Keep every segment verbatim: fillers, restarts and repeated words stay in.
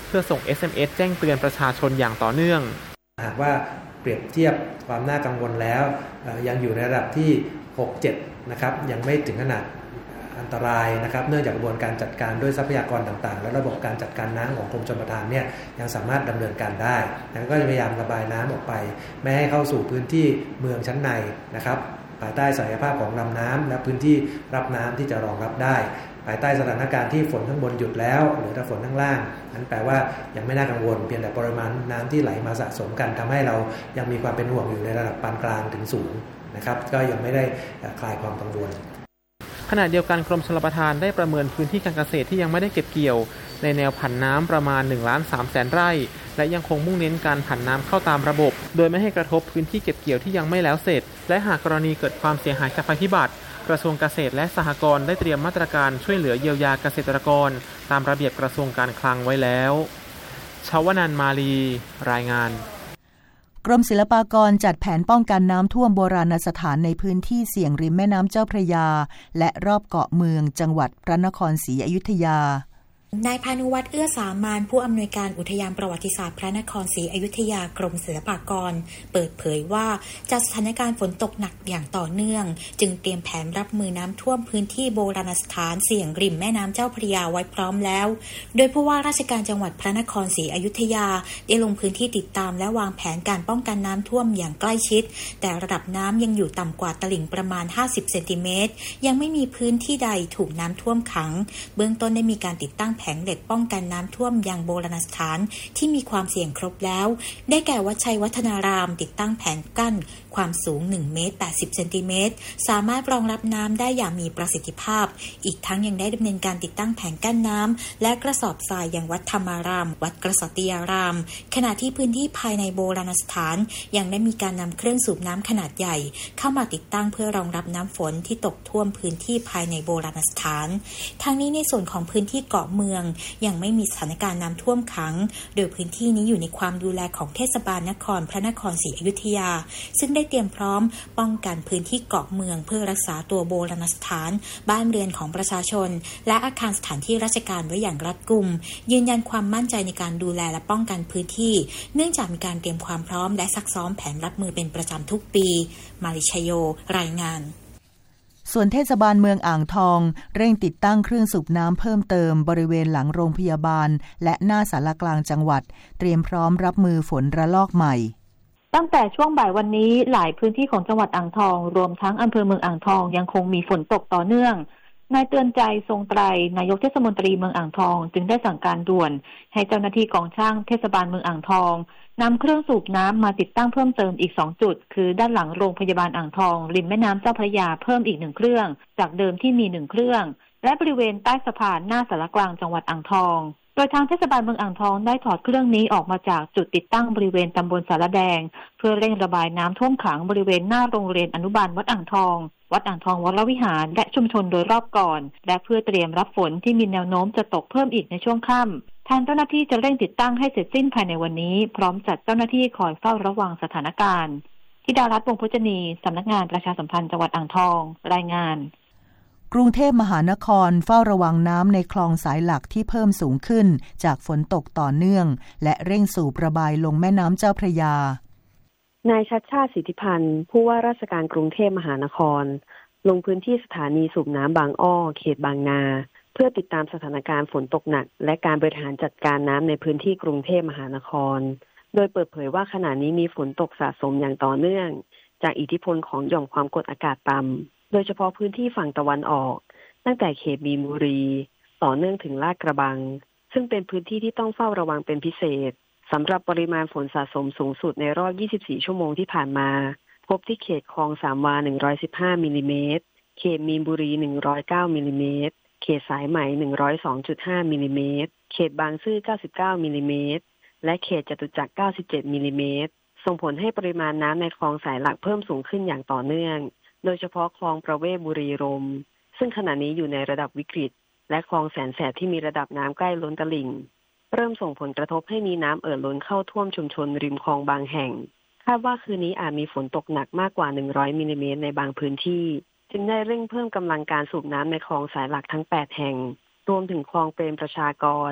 เพื่อส่ง เอส เอ็ม เอส แจ้งเตือนประชาชนอย่างต่อเนื่องหากว่าเปรียบเทียบความน่ากังวลแล้วยังอยู่ในระดับที่ หก เจ็ด นะครับยังไม่ถึงขนาดอันตรายนะครับเนื่องจากกระบวนการจัดการด้วยทรัพยากรต่างๆและระบบการจัดการน้ำของกรมชลประทานเนี่ยยังสามารถดำเนินการได้แล้วก็จะพยายามระบายน้ำออกไปไม่ให้เข้าสู่พื้นที่เมืองชั้นในนะครับภายใต้ศักยภาพของลำน้ำและพื้นที่รับน้ำที่จะรองรับได้ภายใต้สถานการณ์ที่ฝนข้างบนหยุดแล้วหรือถ้าฝนข้างล่างนั้นแปลว่ายังไม่น่ากังวลเพียงแต่ปริมาณน้ำที่ไหลมาสะสมกันทำให้เรายังมีความเป็นห่วงอยู่ในระดับปานกลางถึงสูงนะครับก็ยังไม่ได้คลายความกังวลขณะเดียวกันกรมชลประทานได้ประเมินพื้นที่การเกษตรที่ยังไม่ได้เก็บเกี่ยวในแนวผันน้ำประมาณ หนึ่งล้านสามแสน ไร่และยังคงมุ่งเน้นการผันน้ำเข้าตามระบบโดยไม่ให้กระทบพื้นที่เก็บเกี่ยวที่ยังไม่แล้วเสร็จและหากกรณีเกิดความเสียหายจากภัยพิบัติกระทรวงเกษตรและสหกรณ์ได้เตรียมมาตรการช่วยเหลือเยียวยาเกษตรกรตามระเบียบกระทรวงการคลังไว้แล้วชวนันท์มาลีรายงานกรมศิลปากรจัดแผนป้องกันน้ำท่วมโบราณสถานในพื้นที่เสี่ยงริมแม่น้ำเจ้าพระยาและรอบเกาะเมืองจังหวัดพระนครศรีอยุธยานายพานุวัฒน์เอื้อสามานผู้อำนวยการอุทยานประวัติศาสตร์พระนครศรีอยุธยากรมศิลปากรเปิดเผยว่าจากสถานการณ์ฝนตกหนักอย่างต่อเนื่องจึงเตรียมแผนรับมือน้ำท่วมพื้นที่โบราณสถานเสี่ยงริมแม่น้ำเจ้าพระยาไว้พร้อมแล้วโดยผู้ว่าราชการจังหวัดพระนครศรีอยุธยาได้ลงพื้นที่ติดตามและวางแผนการป้องกันน้ำท่วมอย่างใกล้ชิดแต่ระดับน้ำยังอยู่ต่ำกว่าตลิ่งประมาณห้าสิบเซนติเมตรยังไม่มีพื้นที่ใดถูกน้ำท่วมขังเบื้องต้นได้มีการติดตั้งแผงเหล็กป้องกันน้ำท่วมยังโบราณสถานที่มีความเสี่ยงครบแล้วได้แก่วัดชัยวัฒนารามติดตั้งแผงกั้นความสูงหนึ่งเมตรแปดสิบเซนติเมตรสามารถรองรับน้ำได้อย่างมีประสิทธิภาพอีกทั้งยังได้ดำเนินการติดตั้งแผงกั้นน้ำและกระสอบทรายยังวัดธรรมารามวัดกระสติยารามขณะที่พื้นที่ภายในโบราณสถานยังได้มีการนำเครื่องสูบน้ำขนาดใหญ่เข้ามาติดตั้งเพื่อรองรับน้ำฝนที่ตกท่วมพื้นที่ภายในโบราณสถานทั้งนี้ในส่วนของพื้นที่เกาะเมืองยังไม่มีสถานการณ์น้ำท่วมขังโดยพื้นที่นี้อยู่ในความดูแลของเทศบาลนครพระนครศรีอยุธยาซึ่งได้เตรียมพร้อมป้องกันพื้นที่เกาะเมืองเพื่อรักษาตัวโบราณสถานบ้านเรือนของประชาชนและอาคารสถานที่ราชการไว้อย่างรัดกุมยืนยันความมั่นใจในการดูแลและป้องกันพื้นที่เนื่องจากมีการเตรียมความพร้อมและซักซ้อมแผนรับมือเป็นประจำทุกปีมาริชโยรายงานส่วนเทศบาลเมืองอ่างทองเร่งติดตั้งเครื่องสูบน้ำเพิ่มเติมบริเวณหลังโรงพยาบาลและหน้าศาลากลางจังหวัดเตรียมพร้อมรับมือฝนระลอกใหม่ตั้งแต่ช่วงบ่ายวันนี้หลายพื้นที่ของจังหวัดอ่างทองรวมทั้งอำเภอเมืองอ่างทองยังคงมีฝนตกต่อเนื่องนายเตือนใจทรงไตรนายกเทศมนตรีเมืองอ่างทองจึงได้สั่งการด่วนให้เจ้าหน้าที่กองช่างเทศบาลเมืองอ่างทองนำเครื่องสูบน้ำมาติดตั้งเพิ่มเติมอีกสองจุดคือด้านหลังโรงพยาบาลอ่างทองริมแม่น้ำเจ้าพระยาเพิ่มอีกหนึ่งเครื่องจากเดิมที่มีหนึ่งเครื่องและบริเวณใต้สะพานหน้าศาลากลางจังหวัดอ่างทองโดยทางเทศบาลเมืองอ่างทองได้ถอดเครื่องนี้ออกมาจากจุดติดตั้งบริเวณตำบลสารแดงเพื่อเร่งระบายน้ำท่วมขังบริเวณหน้าโรงเรียนอนุบาลวัดอ่างทองวัดอ่างทองวรวิหารและชุมชนโดยรอบก่อนและเพื่อเตรียมรับฝนที่มีแนวโน้มจะตกเพิ่มอีกในช่วงค่ำทางเจ้าหน้าที่จะเร่งติดตั้งให้เสร็จสิ้นภายในวันนี้พร้อมจัดเจ้าหน้าที่คอยเฝ้าระวังสถานการณ์ธิดารัตน์ วงศ์พจนีสำนักงานประชาสัมพันธ์จังหวัดอ่างทองรายงานกรุงเทพมหานครเฝ้าระวังน้ำในคลองสายหลักที่เพิ่มสูงขึ้นจากฝนตกต่อเนื่องและเร่งสูบระบายลงแม่น้ำเจ้าพระยานายชัชชาติสิทธิพันธ์ผู้ว่าราชการกรุงเทพมหานครลงพื้นที่สถานีสูบน้ำบางอ้อเขตบางนาเพื่อติดตามสถานการณ์ฝนตกหนักและการบริหารจัดการน้ำในพื้นที่กรุงเทพมหานครโดยเปิดเผยว่าขณะนี้มีฝนตกสะสมอย่างต่อเนื่องจากอิทธิพลของหย่อมความกดอากาศต่ำโดยเฉพาะพื้นที่ฝั่งตะวันออกตั้งแต่เขตมีนบุรีต่อเนื่องถึงลาดกระบังซึ่งเป็นพื้นที่ที่ต้องเฝ้าระวังเป็นพิเศษสำหรับปริมาณฝนสะสมสูงสุดในรอบยี่สิบสี่ชั่วโมงที่ผ่านมาพบที่เขตคลองสามวาหนึ่งร้อยสิบห้ามิลลิเมตรเขตมีนบุรีหนึ่งร้อยเก้ามิลลิเมตรเขตสายไหม หนึ่งร้อยสองจุดห้า มิลลิเมตรเขตบางซื่อเก้าสิบเก้ามิลลิเมตรและเขตจตุจักรเก้าสิบเจ็ดมิลลิเมตรส่งผลให้ปริมาณน้ำในคลองสายหลักเพิ่มสูงขึ้นอย่างต่อเนื่องโดยเฉพาะคลองประเวศบุรีรมย์ซึ่งขณะนี้อยู่ในระดับวิกฤตและคลองแสนแสบที่มีระดับน้ำใกล้ล้นตลิ่งเริ่มส่งผลกระทบให้มีน้ำเอ่อล้นเข้าท่วมชุมชนริมคลองบางแห่งคาดว่าคืนนี้อาจมีฝนตกหนักมากกว่าหนึ่งร้อยมิลลิเมตรในบางพื้นที่จึงได้เร่งเพิ่มกำลังการสูบน้ำในคลองสายหลักทั้งแปดแห่งรวมถึงคลองเปรมประชากร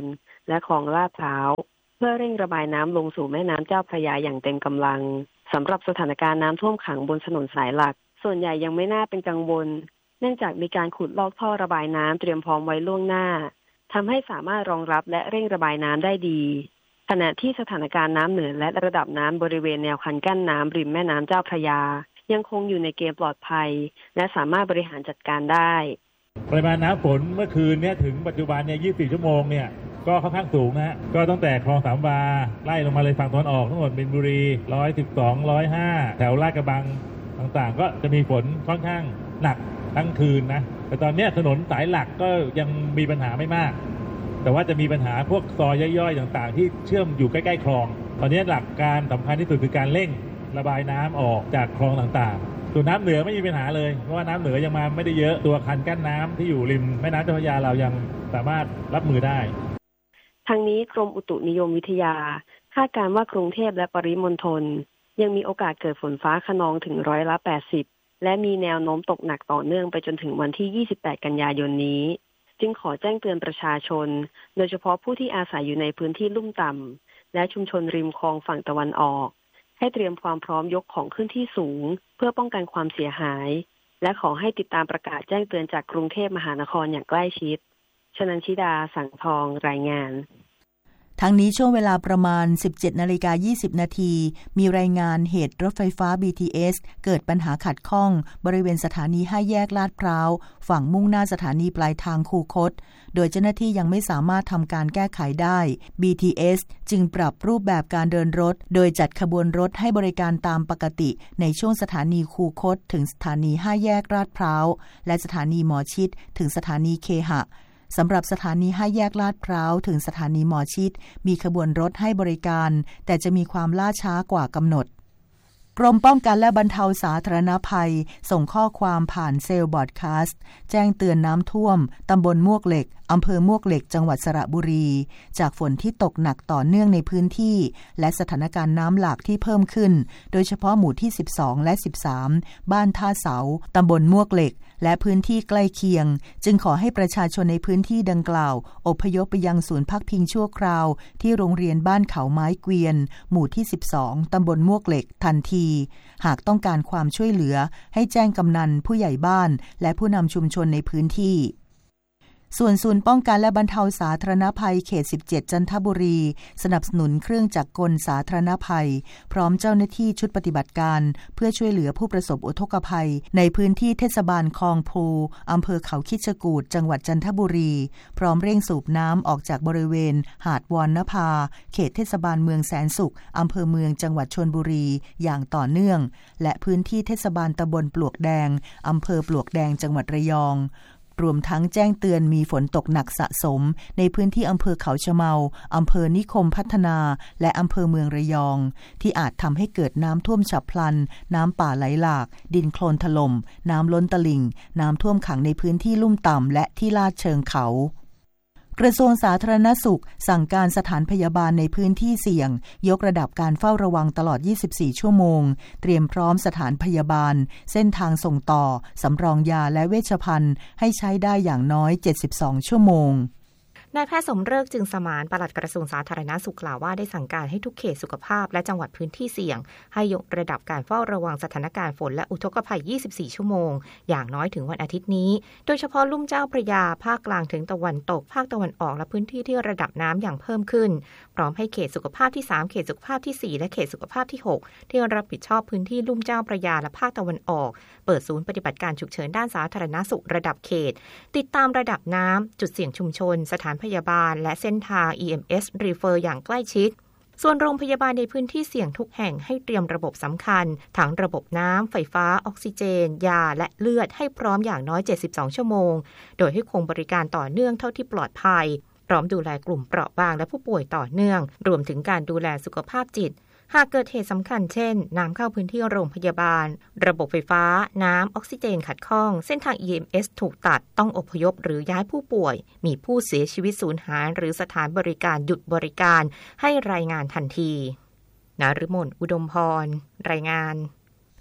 และคลองลาดพร้าวเพื่อเร่งระบายน้ำลงสู่แม่น้ำเจ้าพระยาอย่างเต็มกำลังสำหรับสถานการณ์น้ำท่วมขังบนถนนสายหลักส่วนใหญ่ยังไม่น่าเป็นกังวลเนื่องจากมีการขุดลอกท่อระบายน้ำเตรียมพร้อมไว้ล่วงหน้าทำให้สามารถรองรับและเร่งระบายน้ำได้ดีขณะที่สถานการณ์น้ำเหนือและระดับน้ำบริเวณแนวคันกั้นน้ำริมแม่น้ำเจ้าพระยายังคงอยู่ในเกณฑ์ปลอดภัยและสามารถบริหารจัดการได้ปริมาณน้ำฝนเมื่อคืนเนี่ยถึงปัจจุบันเนี่ยยี่สิบสี่ชั่วโมงเนี่ยก็ค่อนข้างสูงนะฮะก็ตั้งแต่คลองสามวาไล่ลงมาเลยฝั่งตะวันออกทั้งหมดมินบุรีหนึ่งร้อยสิบสอง หนึ่งร้อยห้าแถวลาดกระบังต่างๆก็จะมีฝนค่อนข้างหนักทั้งคืนนะแต่ตอนนี้ถนนสายหลักก็ยังมีปัญหาไม่มากแต่ว่าจะมีปัญหาพวกซอยย่อยๆต่างๆที่เชื่อมอยู่ใกล้ๆคลองตอนนี้หลักการสำคัญที่สุดคือการเร่งระบายน้ำออกจากคลองต่างๆส่วนน้ำเหนือไม่มีปัญหาเลยเพราะว่าน้ำเหนือยังมาไม่ได้เยอะตัวคันกั้นน้ำที่อยู่ริมแม่น้ำเจ้าพระยาเรายังสามารถรับมือได้ทางนี้กรมอุตุนิยมวิทยาคาดการณ์ว่ากรุงเทพและปริมณฑลยังมีโอกาสเกิดฝนฟ้าคะนองถึงร้อยละแปดสิบและมีแนวโน้มตกหนักต่อเนื่องไปจนถึงวันที่ยี่สิบแปดกันยายนนี้จึงขอแจ้งเตือนประชาชนโดยเฉพาะผู้ที่อาศัยอยู่ในพื้นที่ลุ่มต่ำและชุมชนริมคลองฝั่งตะวันออกให้เตรียมความพร้อมยกของขึ้นที่สูงเพื่อป้องกันความเสียหายและขอให้ติดตามประกาศแจ้งเตือนจากกรุงเทพมหานครอย่างใกล้ชิดชนันชิดาสังทองรายงานทั้งนี้ช่วงเวลาประมาณ สิบเจ็ดนาฬิกายี่สิบนาทีมีรายงานเหตุรถไฟฟ้า บี ที เอส เกิดปัญหาขัดข้องบริเวณสถานีห้าแยกลาดพร้าวฝั่งมุ่งหน้าสถานีปลายทางคูคตโดยเจ้าหน้าที่ยังไม่สามารถทำการแก้ไขได้ บี ที เอส จึงปรับรูปแบบการเดินรถโดยจัดขบวนรถให้บริการตามปกติในช่วงสถานีคูคตถึงสถานีห้าแยกลาดพร้าวและสถานีหมอชิตถึงสถานีเคหะสำหรับสถานีห้าแยกลาดพร้าวถึงสถานีหมอชิตมีขบวนรถให้บริการแต่จะมีความล่าช้ากว่ากำหนดกรมป้องกันและบรรเทาสาธารณภัยส่งข้อความผ่านเซลล์บอดคาสต์แจ้งเตือนน้ำท่วมตำบลมวกเหล็กอำเภอมวกเหล็กจังหวัดสระบุรีจากฝนที่ตกหนักต่อเนื่องในพื้นที่และสถานการณ์น้ำหลากที่เพิ่มขึ้นโดยเฉพาะหมู่ที่สิบสองและสิบสามบ้านท่าเสาตำบลมวกเหล็กและพื้นที่ใกล้เคียงจึงขอให้ประชาชนในพื้นที่ดังกล่าวอพยพไปยังศูนย์พักพิงชั่วคราวที่โรงเรียนบ้านเขาไม้เกวียนหมู่ที่สิบสองตำบลมวกเหล็กทันทีหากต้องการความช่วยเหลือให้แจ้งกำนันผู้ใหญ่บ้านและผู้นำชุมชนในพื้นที่ส่วนศูนย์ป้องกันและบรรเทาสาธารณภัยเขตสิบเจ็ดจันทบุรีสนับสนุนเครื่องจักรกลสาธารณภัยพร้อมเจ้าหน้าที่ชุดปฏิบัติการเพื่อช่วยเหลือผู้ประสบอุทกภัยในพื้นที่เทศบาลคลองโพอำเภอเขาคิชกูฏจังหวัดจันทบุรีพร้อมเร่งสูบน้ำออกจากบริเวณหาดวอนนภาเขตเทศบาลเมืองแสนสุขอำเภอเมืองจังหวัดชลบุรีอย่างต่อเนื่องและพื้นที่เทศบาลตำบลปลวกแดงอำเภอปลวกแดงจังหวัดระยองรวมทั้งแจ้งเตือนมีฝนตกหนักสะสมในพื้นที่อำเภอเขาชะเมาอำเภอนิคมพัฒนาและอำเภอเมืองระยองที่อาจทำให้เกิดน้ำท่วมฉับพลันน้ำป่าไหลหลากดินโคลนถล่มน้ำล้นตลิ่งน้ำท่วมขังในพื้นที่ลุ่มต่ำและที่ลาดเชิงเขากระทรวงสาธารณสุขสั่งการสถานพยาบาลในพื้นที่เสี่ยงยกระดับการเฝ้าระวังตลอดยี่สิบสี่ชั่วโมงเตรียมพร้อมสถานพยาบาลเส้นทางส่งต่อสำรองยาและเวชภัณฑ์ให้ใช้ได้อย่างน้อยเจ็ดสิบสองชั่วโมงนายแพทย์สมฤกษ์จึงสมานปลัดกระทรวงสาธารณสุขกล่าวว่าได้สั่งการให้ทุกเขตสุขภาพและจังหวัดพื้นที่เสี่ยงให้ยกระดับการเฝ้าระวังสถานการณ์ฝนและอุทกภัยยี่สิบสี่ชั่วโมงอย่างน้อยถึงวันอาทิตย์นี้โดยเฉพาะลุ่มเจ้าพระยาภาคกลางถึงตะวันตกภาคตะวันออกและพื้นที่ที่ระดับน้ำอย่างเพิ่มขึ้นพร้อมให้เขตสุขภาพที่สามเขตสุขภาพที่สี่และเขตสุขภาพที่หกที่รับผิดชอบพื้นที่ลุ่มเจ้าพระยาและภาคตะวันออกเปิดศูนย์ปฏิบัติการฉุกเฉินด้านสาธารณสุขระดับเขตติดตามระดับน้ำจุดเสี่ยงชุมชนสถานพยาบาลและเส้นทาง อี เอ็ม เอส Refer อย่างใกล้ชิดส่วนโรงพยาบาลในพื้นที่เสี่ยงทุกแห่งให้เตรียมระบบสำคัญทั้งระบบน้ำไฟฟ้าออกซิเจนยาและเลือดให้พร้อมอย่างน้อยเจ็ดสิบสองชั่วโมงโดยให้คงบริการต่อเนื่องเท่าที่ปลอดภัยพร้อมดูแลกลุ่มเปราะบางและผู้ป่วยต่อเนื่องรวมถึงการดูแลสุขภาพจิตหากเกิดเหตุสำคัญเช่นน้ำเข้าพื้นที่โรงพยาบาลระบบไฟฟ้าน้ำออกซิเจนขัดข้องเส้นทาง อี เอ็ม เอส ถูกตัดต้องอพยพหรือย้ายผู้ป่วยมีผู้เสียชีวิตสูญหายหรือสถานบริการหยุดบริการให้รายงานทันทีนฤมลอุดมพรรายงาน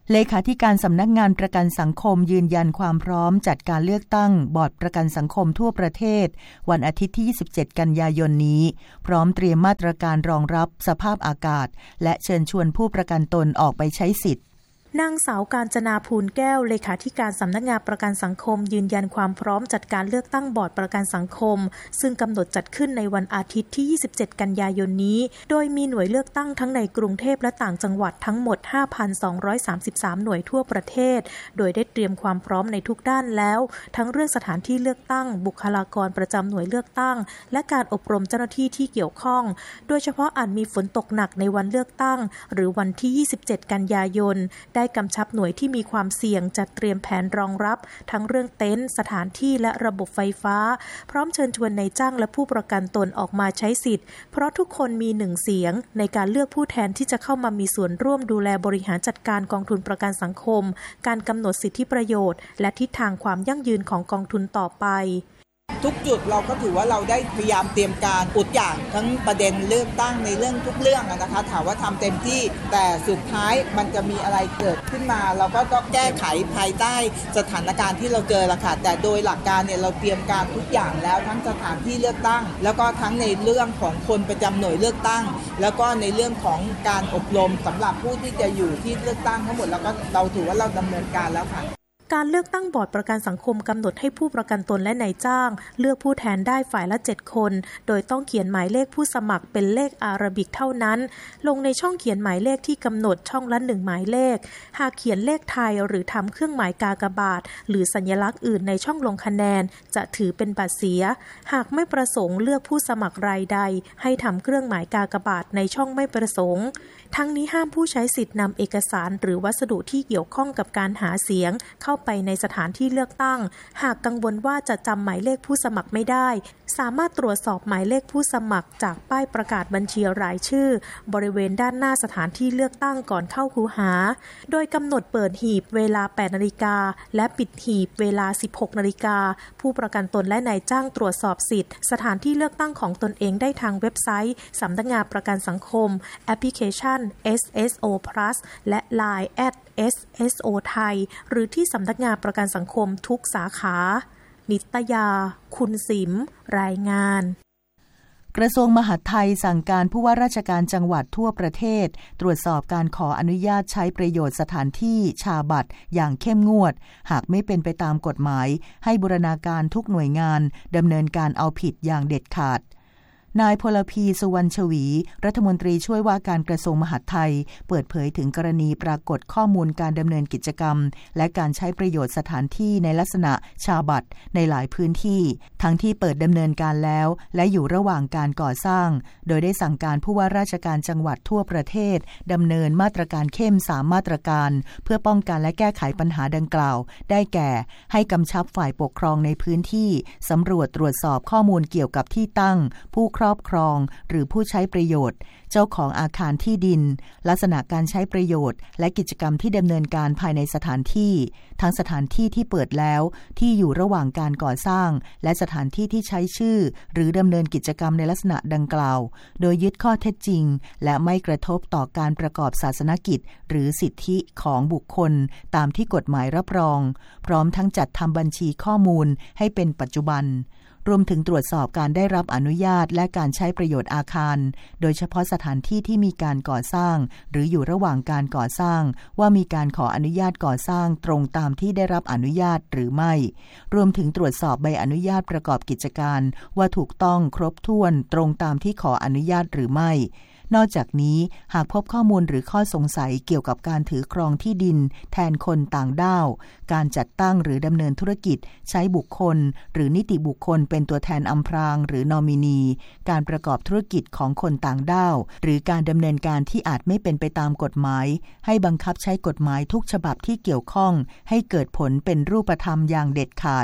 เลขาธิการสำนักงานประกันสังคมยืนยันความพร้อมจัดการเลือกตั้งบอร์ดประกันสังคมทั่วประเทศวันอาทิตย์ที่ยี่สิบเจ็ดกันยายนนี้พร้อมเตรียมมาตรการรองรับสภาพอากาศและเชิญชวนผู้ประกันตนออกไปใช้สิทธิ์นางสาวกาญจนาภูลแก้วเลขาธิการสำนักงานประกันสังคมยืนยันความพร้อมจัดการเลือกตั้งบอร์ดประกันสังคมซึ่งกำหนดจัดขึ้นในวันอาทิตย์ที่ยี่สิบเจ็ดกันยายนนี้โดยมีหน่วยเลือกตั้งทั้งในกรุงเทพและต่างจังหวัดทั้งหมด ห้าพันสองร้อยสามสิบสาม หน่วยทั่วประเทศโดยได้เตรียมความพร้อมในทุกด้านแล้วทั้งเรื่องสถานที่เลือกตั้งบุคลากรประจำหน่วยเลือกตั้งและการอบรมเจ้าหน้าที่ที่เกี่ยวข้องโดยเฉพาะอาจมีฝนตกหนักในวันเลือกตั้งหรือวันที่ยี่สิบเจ็ดกันยายนได้กำชับหน่วยที่มีความเสี่ยงจัดเตรียมแผนรองรับทั้งเรื่องเต็นท์สถานที่และระบบไฟฟ้าพร้อมเชิญชวนนายจ้างและผู้ประกันตนออกมาใช้สิทธิ์เพราะทุกคนมีหนึ่งเสียงในการเลือกผู้แทนที่จะเข้ามามีส่วนร่วมดูแลบริหารจัดการกองทุนประกันสังคมการกำหนดสิทธิประโยชน์และทิศทางความยั่งยืนของกองทุนต่อไปทุกจุดเราก็ถือว่าเราได้พยายามเตรียมการอุดอย่างทั้งประเด็นเลือกตั้งในเรื่องทุกเรื่องนะคะถามว่าทำเต็มที่แต่สุดท้ายมันจะมีอะไรเกิดขึ้นมาเราก็ต้องแก้ไขภายใต้สถานการณ์ที่เราเจอละค่ะแต่โดยหลักการเนี่ยเราเตรียมการทุกอย่างแล้วทั้งสถานที่เลือกตั้งแล้วก็ทั้งในเรื่องของคนประจำหน่วยเลือกตั้งแล้วก็ในเรื่องของการอบรมสำหรับผู้ที่จะอยู่ที่เลือกตั้งทั้งหมดแล้วก็เราถือว่าเราดำเนินการแล้วค่ะการเลือกตั้งบอร์ดประกันสังคมกำหนดให้ผู้ประกันตนและนายจ้างเลือกผู้แทนได้ฝ่ายละเจ็ดคนโดยต้องเขียนหมายเลขผู้สมัครเป็นเลขอาราบิกเท่านั้นลงในช่องเขียนหมายเลขที่กำหนดช่องละหนึ่งหมายเลขหากเขียนเลขไทยหรือทำเครื่องหมายกากบาทหรือสัญลักษณ์อื่นในช่องลงคะแนนจะถือเป็นบัตรเสียหากไม่ประสงค์เลือกผู้สมัครรายใดให้ทำเครื่องหมายกากบาทในช่องไม่ประสงค์ทั้งนี้ห้ามผู้ใช้สิทธิ์นำเอกสารหรือวัสดุที่เกี่ยวข้องกับการหาเสียงเข้าไปในสถานที่เลือกตั้งหากกังวลว่าจะจำหมายเลขผู้สมัครไม่ได้สามารถตรวจสอบหมายเลขผู้สมัครจากป้ายประกาศบัญชีรายชื่อบริเวณด้านหน้าสถานที่เลือกตั้งก่อนเข้าคูหาโดยกำหนดเปิดหีบเวลา แปดนาฬิกาและปิดหีบเวลา สิบหกนาฬิกาผู้ประกันตนและนายจ้างตรวจสอบสิทธิ์สถานที่เลือกตั้งของตนเองได้ทางเว็บไซต์สำนักงานประกันสังคมแอปพลิเคชัน เอส เอส โอ Plus และ ไลน์ แอท เอส เอส โอ ไทยหรือที่สำนักงานประกันสังคมทุกสาขานิตยาคุณสิมรายงานกระทรวงมหาดไทยสั่งการผู้ว่าราชการจังหวัดทั่วประเทศตรวจสอบการขออนุญาตใช้ประโยชน์สถานที่ชาบัตรอย่างเข้มงวดหากไม่เป็นไปตามกฎหมายให้บูรณาการทุกหน่วยงานดำเนินการเอาผิดอย่างเด็ดขาดนายพลพีสุวรรณชวีรัฐมนตรีช่วยว่าการกระทรวงมหาดไทยเปิดเผยถึงกรณีปรากฏข้อมูลการดำเนินกิจกรรมและการใช้ประโยชน์สถานที่ในลักษณะชาบัตรในหลายพื้นที่ทั้งที่เปิดดำเนินการแล้วและอยู่ระหว่างการก่อสร้างโดยได้สั่งการผู้ว่าราชการจังหวัดทั่วประเทศดำเนินมาตรการเข้มสามมาตรการเพื่อป้องกันและแก้ไขปัญหาดังกล่าวได้แก่ให้กำชับฝ่ายปกครองในพื้นที่สำรวจตรวจสอบข้อมูลเกี่ยวกับที่ตั้งผู้ครอบครองหรือผู้ใช้ประโยชน์เจ้าของอาคารที่ดินลักษณะการใช้ประโยชน์และกิจกรรมที่ดำเนินการภายในสถานที่ทั้งสถานที่ที่เปิดแล้วที่อยู่ระหว่างการก่อสร้างและสถานที่ที่ใช้ชื่อหรือดำเนินกิจกรรมในลักษณะดังกล่าวโดยยึดข้อเท็จจริงและไม่กระทบต่อการประกอบศาสนกิจหรือสิทธิของบุคคลตามที่กฎหมายรับรองพร้อมทั้งจัดทำบัญชีข้อมูลให้เป็นปัจจุบันรวมถึงตรวจสอบการได้รับอนุญาตและการใช้ประโยชน์อาคารโดยเฉพาะสถานที่ที่มีการก่อสร้างหรืออยู่ระหว่างการก่อสร้างว่ามีการขออนุญาตก่อสร้างตรงตามที่ได้รับอนุญาตหรือไม่รวมถึงตรวจสอบใบอนุญาตประกอบกิจการว่าถูกต้องครบถ้วนตรงตามที่ขออนุญาตหรือไม่นอกจากนี้หากพบข้อมูลหรือข้อสงสัยเกี่ยวกับการถือครองที่ดินแทนคนต่างด้าวการจัดตั้งหรือดำเนินธุรกิจใช้บุคคลหรือนิติบุคคลเป็นตัวแทนอำพรางหรือนอมินีการประกอบธุรกิจของคนต่างด้าวหรือการดำเนินการที่อาจไม่เป็นไปตามกฎหมายให้บังคับใช้กฎหมายทุกฉบับที่เกี่ยวข้องให้เกิดผลเป็นรูปธรรมอย่างเด็ดขาด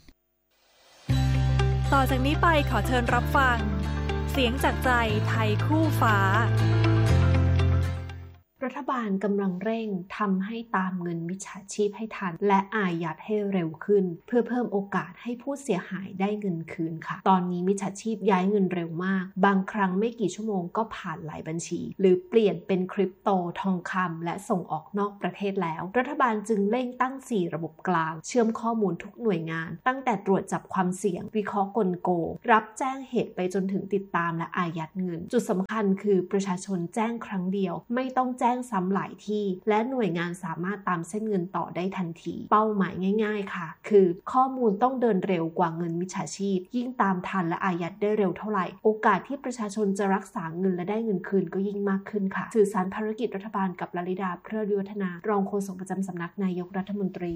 ต่อจากนี้ไปขอเชิญรับฟังเสียงจากใจไทยคู่ฟ้ารัฐบาลกำลังเร่งทำให้ตามเงินมิจฉาชีพให้ทันและอายัดให้เร็วขึ้นเพื่อเพิ่มโอกาสให้ผู้เสียหายได้เงินคืนค่ะตอนนี้มิจฉาชีพย้ายเงินเร็วมากบางครั้งไม่กี่ชั่วโมงก็ผ่านหลายบัญชีหรือเปลี่ยนเป็นคริปโตทองคำและส่งออกนอกประเทศแล้วรัฐบาลจึงเร่งตั้งสี่ระบบกลางเชื่อมข้อมูลทุกหน่วยงานตั้งแต่ตรวจจับความเสี่ยงวิเคราะห์กลโกงรับแจ้งเหตุไปจนถึงติดตามและอายัดเงินจุดสำคัญคือประชาชนแจ้งครั้งเดียวไม่ต้องแจ้งซ้ำหลายที่และหน่วยงานสามารถตามเส้นเงินต่อได้ทันทีเป้าหมายง่ายๆค่ะคือข้อมูลต้องเดินเร็วกว่าเงินมิจฉาชีพยิ่งตามทันและอายัดได้เร็วเท่าไหร่โอกาสที่ประชาชนจะรักษาเงินและได้เงินคืนก็ยิ่งมากขึ้นค่ะสื่อสารภารกิจรัฐบาลกับลลิดาเพริศวิวัฒนารองโฆษกประจำสำนักนายกรัฐมนตรี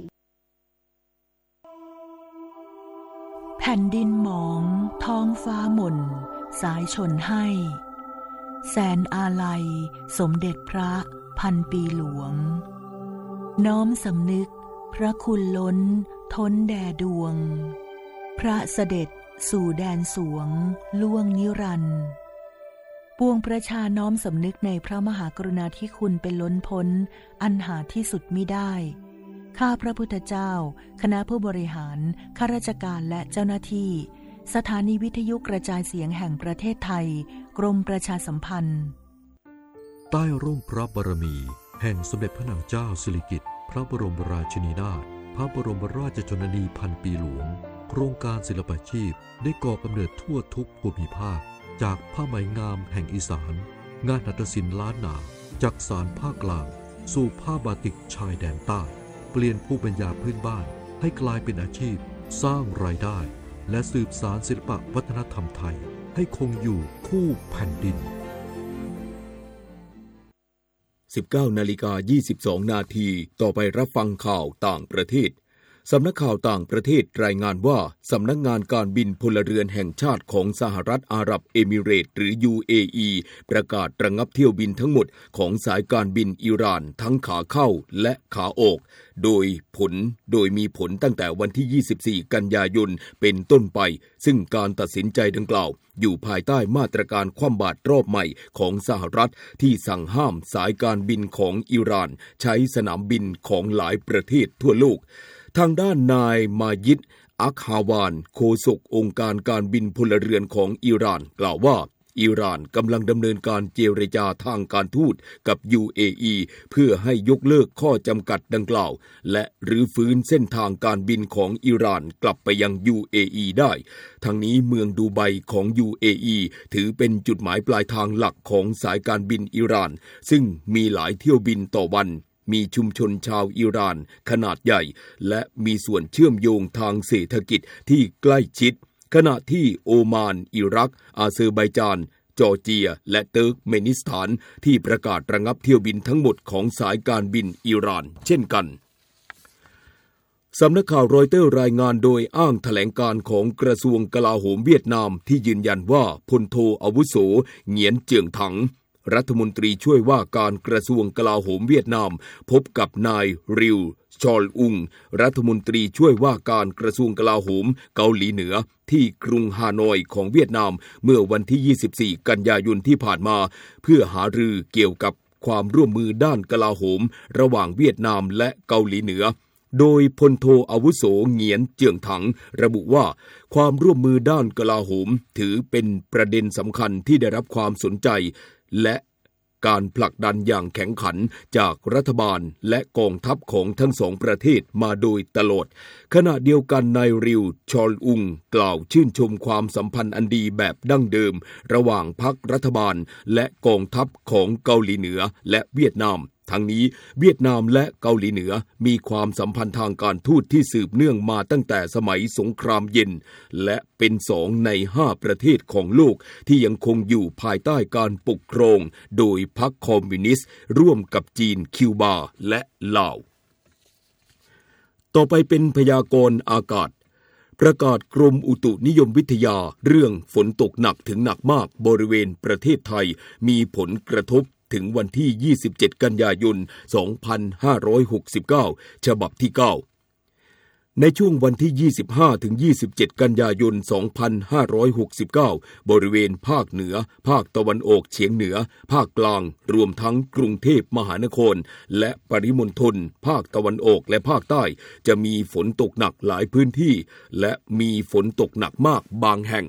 แผ่นดินหมองท้องฟ้าหม่นสายชนให้แสนอาลัยสมเด็จพระพันปีหลวงน้อมสำนึกพระคุณล้นท้นแด่ดวงพระเสด็จสู่แดนสวงล่วงนิรันดร์ปวงประชาน้อมสำนึกในพระมหากรุณาธิคุณเป็นล้นพ้นอันหาที่สุดมิได้ข้าพระพุทธเจ้าคณะผู้บริหารข้าราชการและเจ้าหน้าที่สถานีวิทยุกระจายเสียงแห่งประเทศไทยกรมประชาสัมพันธ์ใต้ร่มพระบารมีแห่งสมเด็จพระนางเจ้าสิริกิติ์พระบรมราชินีนาถพระบรมราชชนนีพันปีหลวงโครงการศิลปาชีพได้ก่อกำเนิดทั่วทุกภูมิภาคจากผ้าไหมงามแห่งอีสานงานหัตถศิลป์ล้านนาจากสานภาคกลางสู่ผ้าบาติกชายแดนใต้เปลี่ยนภูมิปัญญาพื้นบ้านให้กลายเป็นอาชีพสร้างรายได้และสืบสานศิลปวัฒนธรรมไทยให้คงอยู่คู่แผ่นดินสิบเก้านาฬิกายี่สิบสองนาทีต่อไปรับฟังข่าวต่างประเทศสำนักข่าวต่างประเทศรายงานว่าสำนักงานการบินพลเรือนแห่งชาติของสหรัฐอาหรับเอมิเรตส์หรือ ยู เอ อี ประกาศระงับเที่ยวบินทั้งหมดของสายการบินอิหร่านทั้งขาเข้าและขาออกโดยผลโดยมีผลตั้งแต่วันที่ยี่สิบสี่กันยายนเป็นต้นไปซึ่งการตัดสินใจดังกล่าวอยู่ภายใต้มาตรการคว่ำบาตรรอบใหม่ของสหรัฐที่สั่งห้ามสายการบินของอิหร่านใช้สนามบินของหลายประเทศทั่วโลกทางด้านนายมายิดอักฮาวานโฆษกองค์การการบินพลเรือนของอิหร่านกล่าวว่าอิหร่านกำลังดำเนินการเจรจาทางการทูตกับ ยู เอ อี เพื่อให้ยกเลิกข้อจำกัดดังกล่าวและรื้อฟื้นเส้นทางการบินของอิหร่านกลับไปยัง ยู เอ อี ได้ทั้งนี้เมืองดูไบของ ยู เอ อี ถือเป็นจุดหมายปลายทางหลักของสายการบินอิหร่านซึ่งมีหลายเที่ยวบินต่อวันมีชุมชนชาวอิหร่านขนาดใหญ่และมีส่วนเชื่อมโยงทางเศรษฐกิจที่ใกล้ชิดขณะที่โอมานอิรักอาเซอร์ไบจานจอร์เจียและเติร์กเมนิสถานที่ประกาศระงับเที่ยวบินทั้งหมดของสายการบินอิหร่านเช่นกันสำนักข่าวรอยเตอร์รายงานโดยอ้างแถลงการของกระทรวงกลาโหมเวียดนามที่ยืนยันว่าพลโทอาวุโสเหงียนเจียงถังรัฐมนตรีช่วยว่าการกระทรวงกลาโหมเวียดนามพบกับนายริวชอลอุงรัฐมนตรีช่วยว่าการกระทรวงกลาโหมเกาหลีเหนือที่กรุงฮานอยของเวียดนามเมื่อวันที่ยี่สิบสี่กันยายนที่ผ่านมาเพื่อหารือเกี่ยวกับความร่วมมือด้านกลาโหมระหว่างเวียดนามและเกาหลีเหนือโดยพลโทอาวุโสเหงียนเจียงถังระบุว่าความร่วมมือด้านกลาโหมถือเป็นประเด็นสำคัญที่ได้รับความสนใจและการผลักดันอย่างแข็งขันจากรัฐบาลและกองทัพของทั้งสองประเทศมาโดยตลอดขณะเดียวกันนายริวชอลอุงกล่าวชื่นชมความสัมพันธ์อันดีแบบดั้งเดิมระหว่างพรรครัฐบาลและกองทัพของเกาหลีเหนือและเวียดนามทั้งนี้เวียดนามและเกาหลีเหนือมีความสัมพันธ์ทางการทูตที่สืบเนื่องมาตั้งแต่สมัยสงครามเย็นและเป็นสองในห้าประเทศของโลกที่ยังคงอยู่ภายใต้การปกครองโดยพรรคคอมมิวนิสต์ร่วมกับจีนคิวบาและลาวต่อไปเป็นพยากรณ์อากาศประกาศกรมอุตุนิยมวิทยาเรื่องฝนตกหนักถึงหนักมากบริเวณประเทศไทยมีผลกระทบถึงวันที่ยี่สิบเจ็ดกันยายนสองพันห้าร้อยหกสิบเก้าฉบับที่เก้าในช่วงวันที่ ยี่สิบห้าถึงยี่สิบเจ็ด กันยายน สองพันห้าร้อยหกสิบเก้า บริเวณภาคเหนือภาคตะวันออกเฉียงเหนือภาคกลางรวมทั้งกรุงเทพมหานครและปริมณฑลภาคตะวันออกและภาคใต้จะมีฝนตกหนักหลายพื้นที่และมีฝนตกหนักมากบางแห่ง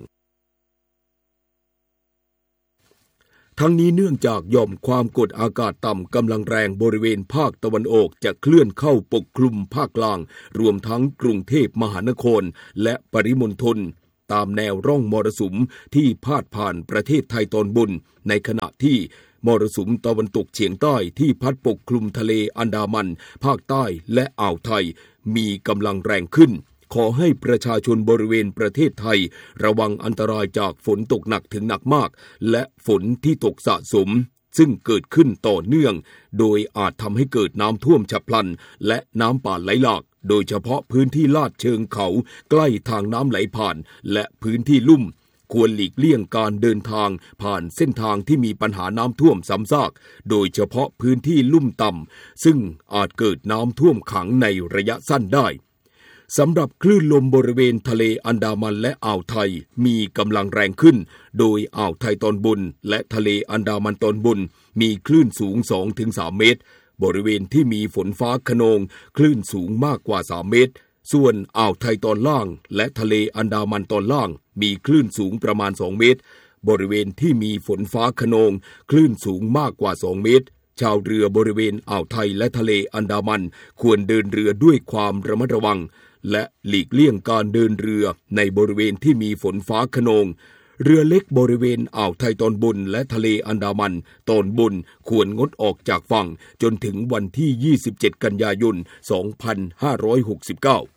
ทั้งนี้เนื่องจากหย่อมความกดอากาศต่ำกำลังแรงบริเวณภาคตะวันออกจะเคลื่อนเข้าปกคลุมภาคกลางรวมทั้งกรุงเทพมหานครและปริมณฑลตามแนวร่องมรสุมที่พาดผ่านประเทศไทยตอนบนในขณะที่มรสุมตะวันตกเฉียงใต้ที่พัดปกคลุมทะเลอันดามันภาคใต้และอ่าวไทยมีกำลังแรงขึ้นขอให้ประชาชนบริเวณประเทศไทยระวังอันตรายจากฝนตกหนักถึงหนักมากและฝนที่ตกสะสมซึ่งเกิดขึ้นต่อเนื่องโดยอาจทำให้เกิดน้ำท่วมฉับพลันและน้ำป่าไหลหลากโดยเฉพาะพื้นที่ลาดเชิงเขาใกล้ทางน้ำไหลผ่านและพื้นที่ลุ่มควรหลีกเลี่ยงการเดินทางผ่านเส้นทางที่มีปัญหาน้ำท่วมซ้ำซากโดยเฉพาะพื้นที่ลุ่มต่ำซึ่งอาจเกิดน้ำท่วมขังในระยะสั้นได้สำหรับคลื่นลมบริเวณทะเลอันดามันและอ่าวไทยมีกำลังแรงขึ้นโดยอ่าวไทยตอนบนและทะเลอันดามันตอนบนมีคลื่นสูง สองถึงสาม เมตรบริเวณที่มีฝนฟ้าคะนองคลื่นสูงมากกว่าสามเมตรส่วนอ่าวไทยตอนล่างและทะเลอันดามันตอนล่างมีคลื่นสูงประมาณสองเมตรบริเวณที่มีฝนฟ้าคะนองคลื่นสูงมากกว่าสองเมตรชาวเรือบริเวณอ่าวไทยและทะเลอันดามันควรเดินเรือด้วยความระมัดระวังและหลีกเลี่ยงการเดินเรือในบริเวณที่มีฝนฟ้าคะนองเรือเล็กบริเวณอ่าวไทยตอนบนและทะเลอันดามันตอนบนควรงดออกจากฝั่งจนถึงวันที่ยี่สิบเจ็ดกันยายนสองพันห้าร้อยหกสิบเก้า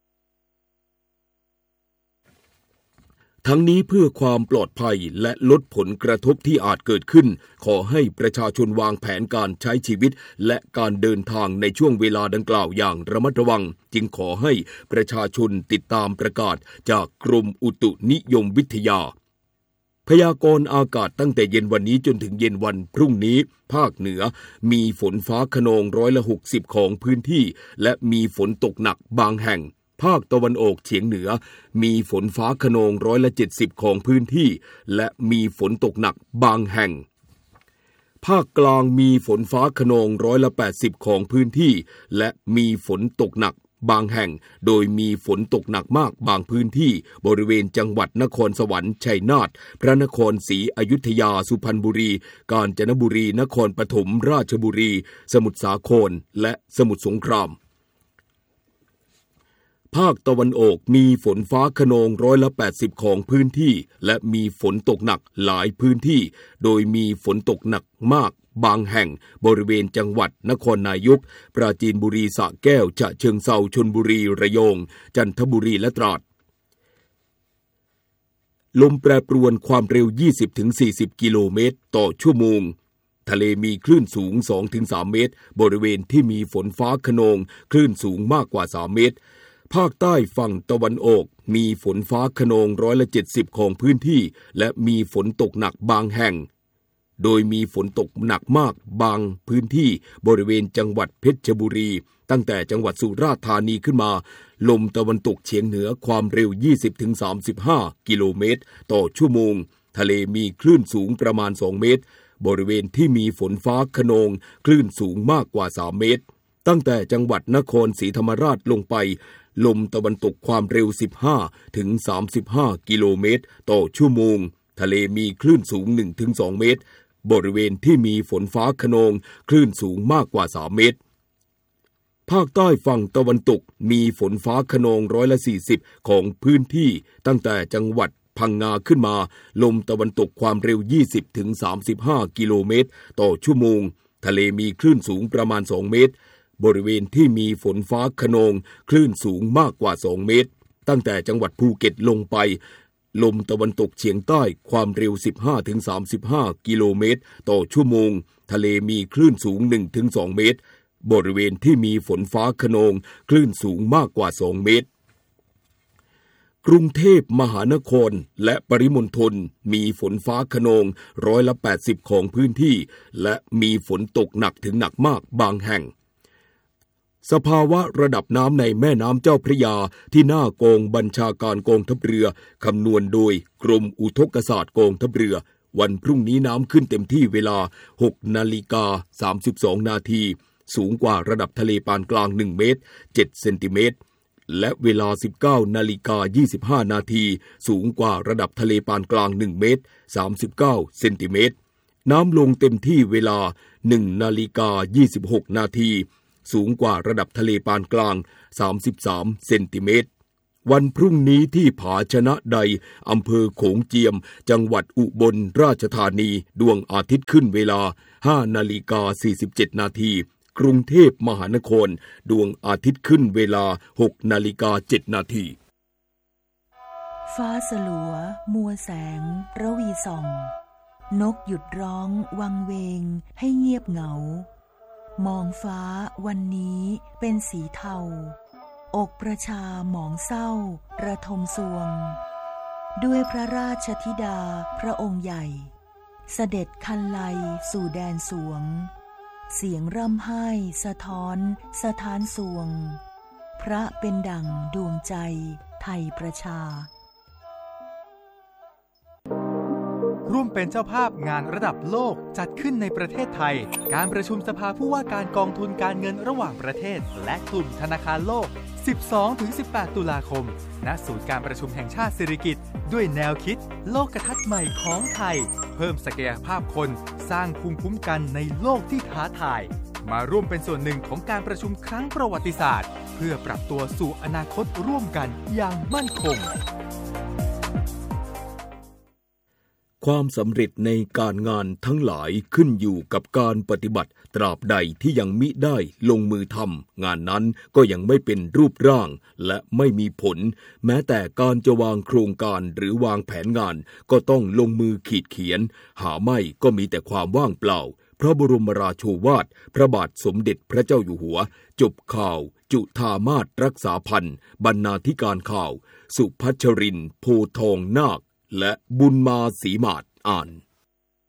ทั้งนี้เพื่อความปลอดภัยและลดผลกระทบที่อาจเกิดขึ้นขอให้ประชาชนวางแผนการใช้ชีวิตและการเดินทางในช่วงเวลาดังกล่าวอย่างระมัดระวังจึงขอให้ประชาชนติดตามประกาศจากกรมอุตุนิยมวิทยาพยากรณ์อากาศตั้งแต่เย็นวันนี้จนถึงเย็นวันพรุ่งนี้ภาคเหนือมีฝนฟ้าคะนองร้อยละหกสิบของพื้นที่และมีฝนตกหนักบางแห่งภาคตะวันออกเฉียงเหนือมีฝนฟ้าคะนองร้อยละเจ็ดสิบของพื้นที่และมีฝนตกหนักบางแห่งภาคกลางมีฝนฟ้าคะนองร้อยละแปดสิบของพื้นที่และมีฝนตกหนักบางแห่งโดยมีฝนตกหนักมากบางพื้นที่บริเวณจังหวัดนครสวรรค์ชัยนาทพระนครศรีอยุธยาสุพรรณบุรีกาญจนบุรีนครปฐมราชบุรีสมุทรสาครและสมุทรสงครามภาคตะวันออกมีฝนฟ้าคะนองร้อยละแปดสิบของพื้นที่และมีฝนตกหนักหลายพื้นที่โดยมีฝนตกหนักมากบางแห่งบริเวณจังหวัดนครนายกปราจีนบุรีสระแก้วฉะเชิงเทราชลบุรีระยองจันทบุรีและตราดลมแปรปรวนความเร็ว ยี่สิบถึงสี่สิบ กิโลเมตรต่อชั่วโมงทะเลมีคลื่นสูง สองถึงสาม เมตรบริเวณที่มีฝนฟ้าคะนองคลื่นสูงมากกว่าสามเมตรภาคใต้ฝั่งตะวันออกมีฝนฟ้าคะนองร้อยละเจ็ดสิบของพื้นที่และมีฝนตกหนักบางแห่งโดยมีฝนตกหนักมากบางพื้นที่บริเวณจังหวัดเพชรบุรีตั้งแต่จังหวัดสุราษฎร์ธานีขึ้นมาลมตะวันตกเฉียงเหนือความเร็ว ยี่สิบถึงสามสิบห้า กิโลเมตรต่อชั่วโมงทะเลมีคลื่นสูงประมาณสองเมตรบริเวณที่มีฝนฟ้าคะนองคลื่นสูงมากกว่าสามเมตรตั้งแต่จังหวัดนครศรีธรรมราชลงไปลมตะวันตกความเร็ว สิบห้าถึงสามสิบห้า กิโลเมตรต่อชั่วโมงทะเลมีคลื่นสูง หนึ่งถึงสอง เมตรบริเวณที่มีฝนฟ้าคะนองคลื่นสูงมากกว่าสามเมตรภาคใต้ฝั่งตะวันตกมีฝนฟ้าคะนองร้อยละสี่สิบของพื้นที่ตั้งแต่จังหวัดพังงาขึ้นมาลมตะวันตกความเร็ว ยี่สิบถึงสามสิบห้า กิโลเมตรต่อชั่วโมงทะเลมีคลื่นสูงประมาณสองเมตรบริเวณที่มีฝนฟ้าคะนองคลื่นสูงมากกว่าสองเมตรตั้งแต่จังหวัดภูเก็ตลงไปลมตะวันตกเฉียงใต้ความเร็ว สิบห้าถึงสามสิบห้า กิโลเมตรต่อชั่วโมงทะเลมีคลื่นสูง หนึ่งถึงสอง เมตรบริเวณที่มีฝนฟ้าคะนองคลื่นสูงมากกว่าสองเมตรกรุงเทพมหานครและปริมณฑลมีฝนฟ้าคะนองร้อยละแปดสิบของพื้นที่และมีฝนตกหนักถึงหนักมากบางแห่งสภาวะระดับน้ำในแม่น้ำเจ้าพระยาที่หน้ากองบัญชาการกองทัพเรือคำนวณโดยกรมอุทกศาสตร์กองทัพเรือวันพรุ่งนี้น้ำขึ้นเต็มที่เวลา หกนาฬิกาสามสิบสองนาทีสูงกว่าระดับทะเลปานกลางหนึ่งเมตรเจ็ดเซนติเมตรและเวลา สิบเก้านาฬิกายี่สิบห้านาทีสูงกว่าระดับทะเลปานกลางหนึ่งเมตรสามสิบเก้าเซนติเมตรน้ำลงเต็มที่เวลา หนึ่งนาฬิกายี่สิบหกนาทีสูงกว่าระดับทะเลปานกลางสามสิบสามเซนติเมตรวันพรุ่งนี้ที่ผาชนะใดอำเภอโขงเจียมจังหวัดอุบลราชธานีดวงอาทิตย์ขึ้นเวลา ห้านาฬิกาสี่สิบเจ็ดนาทีกรุงเทพมหานครดวงอาทิตย์ขึ้นเวลา หกนาฬิกาเจ็ดนาทีฟ้าสลัวมัวแสงระวีส่องนกหยุดร้องวังเวงให้เงียบเหงามองฟ้าวันนี้เป็นสีเทาอกประชาหมองเศร้าระทมสวงด้วยพระราชธิดาพระองค์ใหญ่เสด็จคันไลสู่แดนสวงเสียงร่ำไห้สะท้อนสะท้านสวงพระเป็นดั่งดวงใจไทยประชาร่วมเป็นเจ้าภาพงานระดับโลกจัดขึ้นในประเทศไทยการประชุมสภาผู้ว่าการกองทุนการเงินระหว่างประเทศและกลุ่มธนาคารโลก สิบสองถึงสิบแปด ตุลาคมณศูนย์การประชุมแห่งชาติสิริกิติ์ด้วยแนวคิดโลกทัศน์ใหม่ของไทยเพิ่มศักยภาพคนสร้างภูมิคุ้มกันในโลกที่ท้าทายมาร่วมเป็นส่วนหนึ่งของการประชุมครั้งประวัติศาสตร์เพื่อปรับตัวสู่อนาคตร่วมกันอย่างมั่นคงความสำเร็จในการงานทั้งหลายขึ้นอยู่กับการปฏิบัติตราบใดที่ยังมิได้ลงมือทำงานนั้นก็ยังไม่เป็นรูปร่างและไม่มีผลแม้แต่การจะวางโครงการหรือวางแผนงานก็ต้องลงมือขีดเขียนหาไม่ก็มีแต่ความว่างเปล่าพระบรมราโชวาทพระบาทสมเด็จพระเจ้าอยู่หัวจบข่าวจุฑามาสรักษาพันธ์บรรณาธิการข่าวสุพัชรินทร์โพทองนาคและบุญมาศรีมาศอ่าน